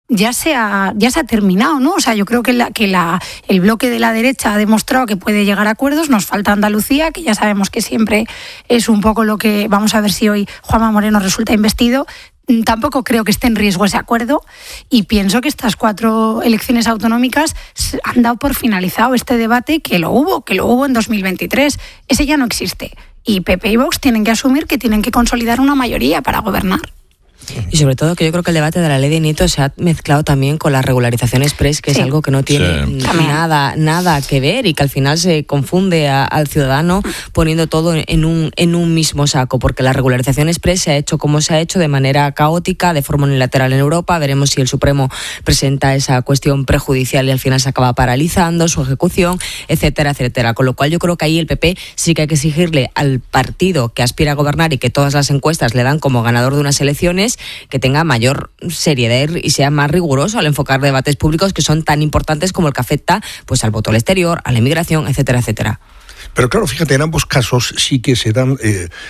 ya se ha terminado, ¿no? O sea, yo creo que el bloque de la derecha ha demostrado que puede llegar a acuerdos. Nos falta Andalucía, que ya sabemos que siempre es un poco lo que... Vamos a ver si hoy Juanma Moreno resulta investido. Tampoco creo que esté en riesgo ese acuerdo y pienso que estas 4 elecciones autonómicas han dado por finalizado este debate que lo hubo en 2023. Ese ya no existe. Y PP y Vox tienen que asumir que tienen que consolidar una mayoría para gobernar. Y sobre todo que yo creo que el debate de la ley de nietos se ha mezclado también con la regularización express, que es algo que no tiene nada que ver y que al final se confunde al ciudadano poniendo todo en un mismo saco, porque la regularización express se ha hecho como se ha hecho, de manera caótica, de forma unilateral en Europa. Veremos si el Supremo presenta esa cuestión prejudicial y al final se acaba paralizando su ejecución, etcétera, etcétera. Con lo cual yo creo que ahí el PP sí que hay que exigirle al partido que aspira a gobernar y que todas las encuestas le dan como ganador de unas elecciones, que tenga mayor seriedad y sea más riguroso al enfocar debates públicos que son tan importantes como el que afecta pues al voto al exterior, a la inmigración, etcétera, etcétera. Pero claro, fíjate, en ambos casos sí que se dan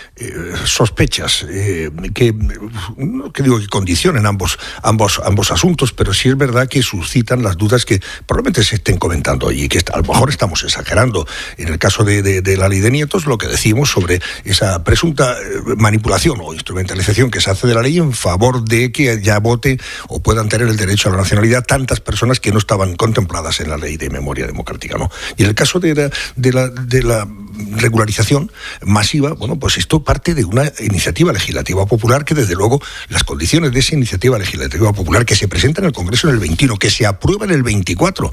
sospechas que digo que condicionen ambos asuntos, pero sí es verdad que suscitan las dudas que probablemente se estén comentando y que a lo mejor estamos exagerando. En el caso de la ley de nietos, lo que decimos sobre esa presunta manipulación o instrumentalización que se hace de la ley en favor de que ya vote o puedan tener el derecho a la nacionalidad tantas personas que no estaban contempladas en la ley de memoria democrática, ¿no? Y en el caso de la regularización masiva, bueno, pues esto parte de una iniciativa legislativa popular que desde luego las condiciones de esa iniciativa legislativa popular que se presenta en el Congreso en el 21, que se aprueba en el 24,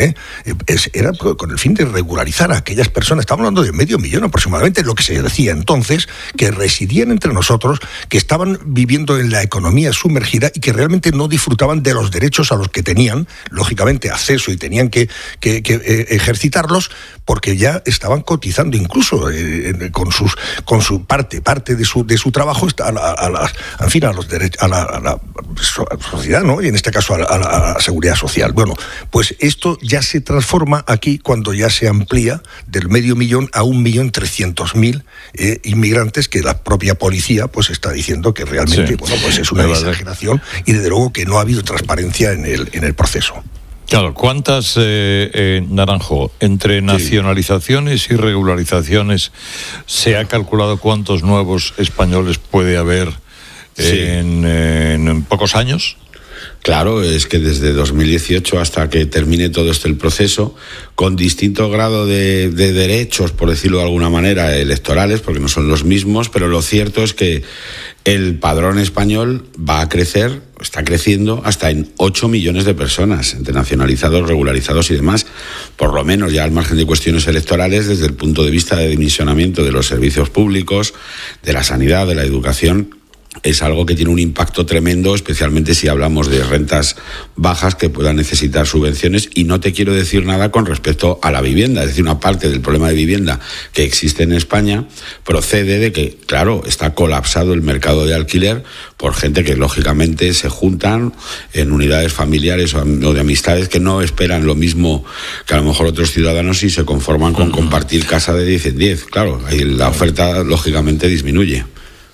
era con el fin de regularizar a aquellas personas, estamos hablando de 500.000 aproximadamente, lo que se decía entonces, que residían entre nosotros, que estaban viviendo en la economía sumergida y que realmente no disfrutaban de los derechos a los que tenían, lógicamente, acceso y tenían que ejercitarlos, porque ya estaban cotizando incluso con su parte de su trabajo a los derechos, a la sociedad, ¿no? Y en este caso a la seguridad social. Bueno, pues esto ya se transforma aquí cuando ya se amplía del 500.000 a 1.300.000 inmigrantes, que la propia policía pues está diciendo que realmente bueno, pues es una exageración y desde luego que no ha habido transparencia en el proceso. Claro, ¿cuántas, Naranjo, entre nacionalizaciones y regularizaciones se ha calculado cuántos nuevos españoles puede haber en pocos años? Claro, es que desde 2018 hasta que termine todo el proceso, con distinto grado de derechos, por decirlo de alguna manera, electorales, porque no son los mismos, pero lo cierto es que el padrón español va a crecer, está creciendo hasta en 8 millones de personas, entre nacionalizados, regularizados y demás, por lo menos ya al margen de cuestiones electorales, desde el punto de vista de dimensionamiento de los servicios públicos, de la sanidad, de la educación. Es algo que tiene un impacto tremendo, especialmente si hablamos de rentas bajas que puedan necesitar subvenciones. Y no te quiero decir nada con respecto a la vivienda. Es decir, una parte del problema de vivienda que existe en España procede de que, claro, está colapsado el mercado de alquiler por gente que, lógicamente, se juntan en unidades familiares o de amistades que no esperan lo mismo que a lo mejor otros ciudadanos y se conforman con compartir casa de 10 en 10. Claro, ahí la oferta, lógicamente, disminuye.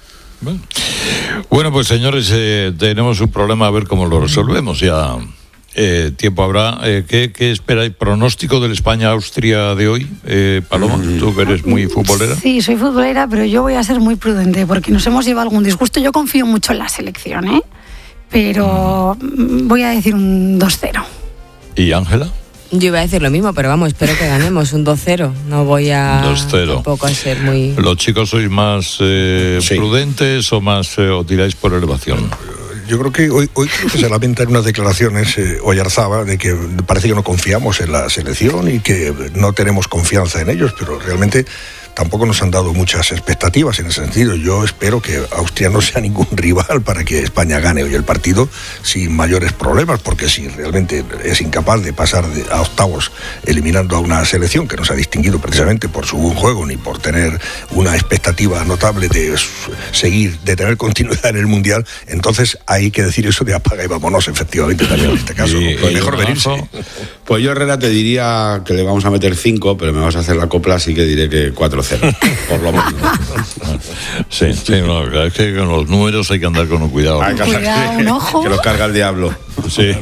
Bueno, pues señores, tenemos un problema, a ver cómo lo resolvemos. Ya tiempo habrá. ¿Qué esperáis? ¿Pronóstico del España-Austria de hoy? Paloma, tú que eres muy futbolera. Sí, soy futbolera, pero yo voy a ser muy prudente porque nos hemos llevado algún disgusto. Yo confío mucho en la selección, pero voy a decir un 2-0. ¿Y Ángela? Yo iba a decir lo mismo, pero vamos, espero que ganemos un 2-0. No voy a 2-0. Tampoco a ser muy... ¿Los chicos sois más prudentes o más o tiráis por elevación? Yo creo que hoy creo que se lamentan unas declaraciones Oyarzabal de que parece que no confiamos en la selección y que no tenemos confianza en ellos, pero realmente tampoco nos han dado muchas expectativas en ese sentido. Yo espero que Austria no sea ningún rival para que España gane hoy el partido sin mayores problemas, porque si realmente es incapaz de pasar a octavos eliminando a una selección que no se ha distinguido precisamente por su buen juego ni por tener una expectativa notable de seguir, de tener continuidad en el Mundial, entonces hay que decir eso de apaga y vámonos, efectivamente, también en este caso. Pues mejor venirse. Pues yo, Herrera, te diría que le vamos a meter 5, pero me vas a hacer la copla, así que diré que 4-0, por lo menos. Sí, no, es que con los números hay que andar con un cuidado. Cuidado, un ojo. Que los carga el diablo. Sí.